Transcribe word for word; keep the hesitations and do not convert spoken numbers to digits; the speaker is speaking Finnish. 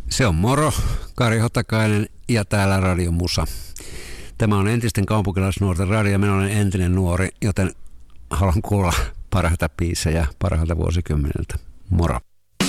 Se on moro, Kari Hotakainen ja täällä Radio Musa. Tämä on entisten kaupunkilaisnuorten radio. Minä olen entinen nuori, joten haluan kuulla parhaita biisejä parhailta vuosikymmeneltä. Moro.